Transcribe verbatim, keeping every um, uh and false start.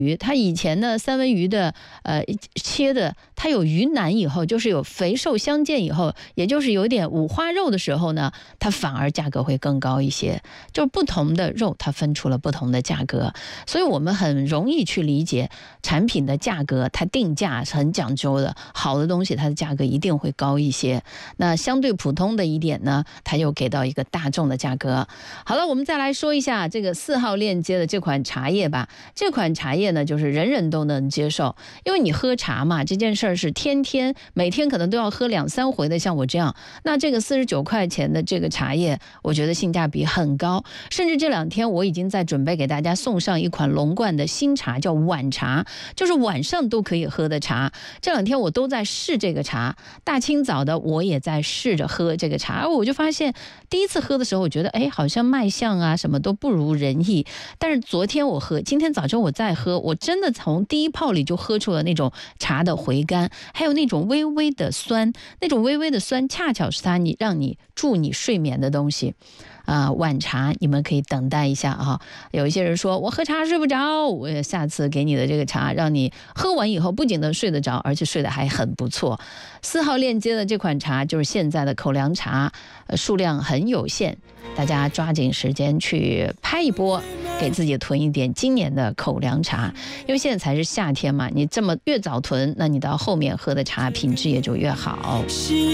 鱼，它以前呢三文鱼的呃切的，它有鱼腩以后，就是有肥瘦相间以后，也就是有点五花肉的时候呢，它反而价格会更高一些。就不同的肉，它分出了不同的价格，所以我们很容易去理解产品的价格，它定价是很讲究的。好的东西，它的价格一定会高一些。那相对普通的一点呢，它又给到一个大众的价格。好了，我们再来说一下这个四号链接的这款茶叶吧。这款茶叶呢，就是人人都能接受，因为你喝茶嘛，这件事儿是天天每天可能都要喝两三回的，像我这样，那这个四十九块钱的这个茶叶，我觉得性价比很高。甚至这两天我已经在准备给大家送上一款龙冠的新茶，叫晚茶，就是晚上都可以喝的茶。这两天我都在试这个茶，大清早的我也在试着喝这个茶，我就发现第一次喝的时候，我觉得哎，好像卖相啊什么都不如人意。但是昨天我喝，今天早晨我再喝，我真的从第一泡里就喝出了那种茶的回甘，还有那种微微的酸，那种微微的酸恰巧是它你让你助你睡眠的东西。啊、呃，晚茶你们可以等待一下啊。有一些人说我喝茶睡不着，我下次给你的这个茶，让你喝完以后不仅能睡得着，而且睡得还很不错。四号链接的这款茶就是现在的口粮茶，呃，数量很有限，大家抓紧时间去拍一波，给自己囤一点今年的口粮茶，因为现在才是夏天嘛，你这么越早囤，那你到后面喝的茶品质也就越好。